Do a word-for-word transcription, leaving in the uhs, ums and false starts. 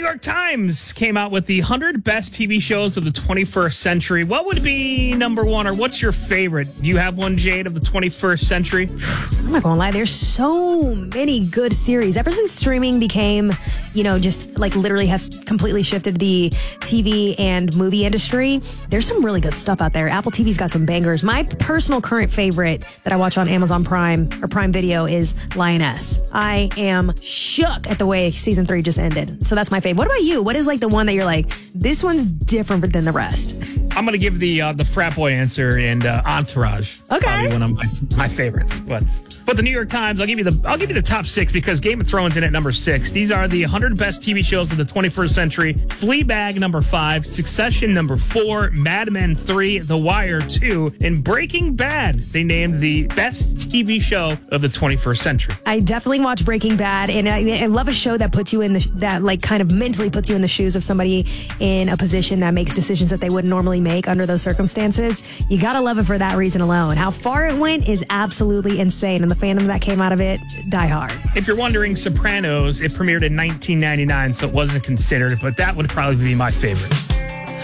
York Times came out with the one hundred best T V shows of the twenty-first century. What would be number one, or what's your favorite? Do you have one, Jade, of the twenty-first century? I'm not gonna lie, there's so many good series. Ever since streaming became, you know, just like literally has completely shifted the T V and movie industry, there's some really good stuff out there. Apple T V's got some bangers. My personal current favorite that I watch on Amazon Prime or Prime Video is Lioness. I am shook at the way season three just ended. So that's my favorite. What about you? What is like the one that you're like, this one's different than the rest? I'm going to give the uh, the frat boy answer and uh, Entourage. Okay. Probably one of my, my favorites. But but the New York Times, I'll give you the I'll give you the top six because Game of Thrones in at number six. These are the one hundred best T V shows of the twenty-first century. Fleabag number five, Succession number four, Mad Men three, The Wire two, and Breaking Bad. They named the best T V show of the twenty-first century. I definitely watch Breaking Bad, and I, I love a show that puts you in the that like kind of mentally puts you in the shoes of somebody in a position that makes decisions that they wouldn't normally make under those circumstances. You gotta love it for that reason alone. How far it went is absolutely insane, and the fandom that came out of it, die hard. If you're wondering, Sopranos, it premiered in nineteen ninety-nine, so it wasn't considered, but that would probably be my favorite.